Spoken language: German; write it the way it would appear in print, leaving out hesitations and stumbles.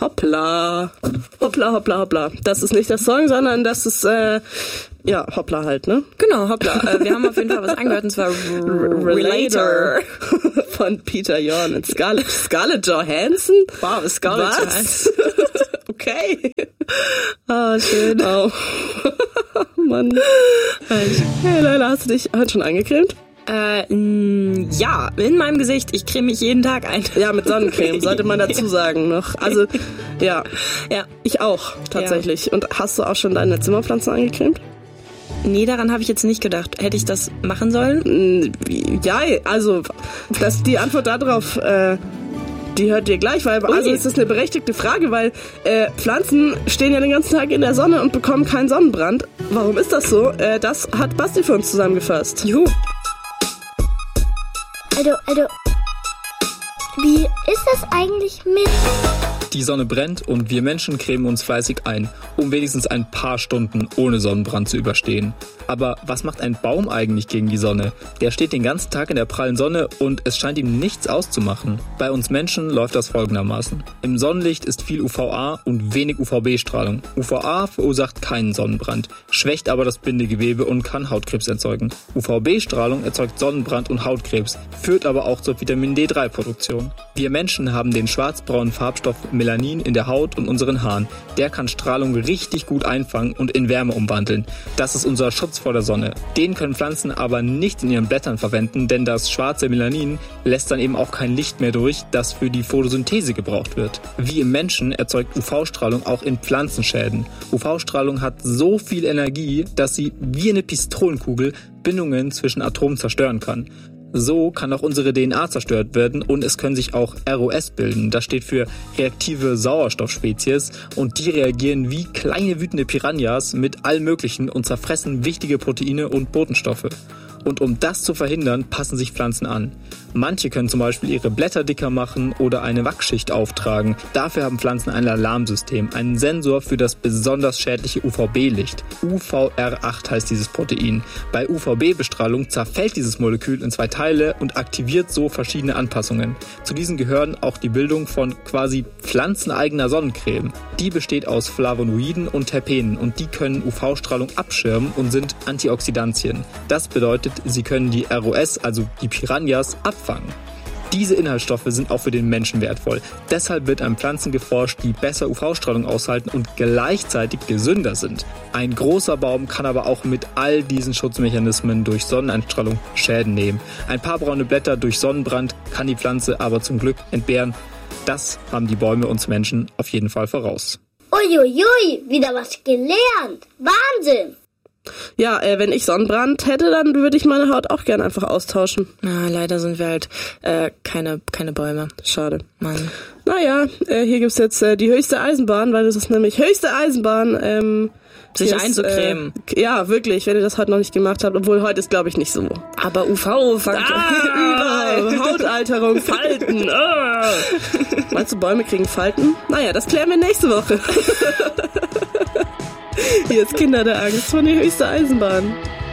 Hoppla. Hoppla, hoppla, hoppla. Das ist nicht der Song, sondern das ist, Hoppla halt, ne? Genau, Hoppla. Wir haben auf jeden Fall was angehört, und zwar Relator von Peter Jorn und Scarlett Johansson. Wow, Scarlett Johansson. Okay. Ah, schön. Oh. Mann. Hey, Leila, hast du dich heute schon eingecremt? Ja, in meinem Gesicht. Ich creme mich jeden Tag ein. Ja, mit Sonnencreme, sollte man dazu sagen noch. Also, ja. Ich auch, tatsächlich. Ja. Und hast du auch schon deine Zimmerpflanzen eingecremt? Nee, daran habe ich jetzt nicht gedacht. Hätte ich das machen sollen? Ja, also, die Antwort darauf, die hört ihr gleich, weil also es ist eine berechtigte Frage, weil Pflanzen stehen ja den ganzen Tag in der Sonne und bekommen keinen Sonnenbrand. Warum ist das so? Das hat Basti für uns zusammengefasst. Juhu. Also, wie ist das eigentlich mit... Die Sonne brennt und wir Menschen cremen uns fleißig ein, um wenigstens ein paar Stunden ohne Sonnenbrand zu überstehen. Aber was macht ein Baum eigentlich gegen die Sonne? Der steht den ganzen Tag in der prallen Sonne und es scheint ihm nichts auszumachen. Bei uns Menschen läuft das folgendermaßen. Im Sonnenlicht ist viel UVA und wenig UVB-Strahlung. UVA verursacht keinen Sonnenbrand, schwächt aber das Bindegewebe und kann Hautkrebs erzeugen. UVB-Strahlung erzeugt Sonnenbrand und Hautkrebs, führt aber auch zur Vitamin D3-Produktion. Wir Menschen haben den schwarzbraunen Farbstoff Melanin in der Haut und unseren Haaren. Der kann Strahlung richtig gut einfangen und in Wärme umwandeln. Das ist unser Schutz vor der Sonne. Den können Pflanzen aber nicht in ihren Blättern verwenden, denn das schwarze Melanin lässt dann eben auch kein Licht mehr durch, das für die Photosynthese gebraucht wird. Wie im Menschen erzeugt UV-Strahlung auch in Pflanzen Schäden. UV-Strahlung hat so viel Energie, dass sie wie eine Pistolenkugel Bindungen zwischen Atomen zerstören kann. So kann auch unsere DNA zerstört werden und es können sich auch ROS bilden. Das steht für reaktive Sauerstoffspezies und die reagieren wie kleine wütende Piranhas mit allem Möglichen und zerfressen wichtige Proteine und Botenstoffe. Und um das zu verhindern, passen sich Pflanzen an. Manche können zum Beispiel ihre Blätter dicker machen oder eine Wachsschicht auftragen. Dafür haben Pflanzen ein Alarmsystem, einen Sensor für das besonders schädliche UVB-Licht. UVR8 heißt dieses Protein. Bei UVB-Bestrahlung zerfällt dieses Molekül in 2 Teile und aktiviert so verschiedene Anpassungen. Zu diesen gehören auch die Bildung von quasi pflanzeneigener Sonnencreme. Die besteht aus Flavonoiden und Terpenen und die können UV-Strahlung abschirmen und sind Antioxidantien. Das bedeutet, sie können die ROS, also die Piranhas, abfangen. Diese Inhaltsstoffe sind auch für den Menschen wertvoll. Deshalb wird an Pflanzen geforscht, die besser UV-Strahlung aushalten und gleichzeitig gesünder sind. Ein großer Baum kann aber auch mit all diesen Schutzmechanismen durch Sonneneinstrahlung Schäden nehmen. Ein paar braune Blätter durch Sonnenbrand kann die Pflanze aber zum Glück entbehren. Das haben die Bäume uns Menschen auf jeden Fall voraus. Uiuiui, wieder was gelernt. Wahnsinn! Ja, wenn ich Sonnenbrand hätte, dann würde ich meine Haut auch gerne einfach austauschen. Na, leider sind wir halt keine Bäume. Schade. Mann. Naja, hier gibt's jetzt die höchste Eisenbahn, weil das ist nämlich höchste Eisenbahn, sich einzucremen. Ja, wirklich, wenn ihr das heute noch nicht gemacht habt, obwohl heute ist, glaube ich, nicht so. Aber UV-Faktor. Überall. Hautalterung, Falten. Meinst du, Bäume kriegen Falten? Naja, das klären wir nächste Woche. Hier ist Kinder der Angst von die höchste Eisenbahn.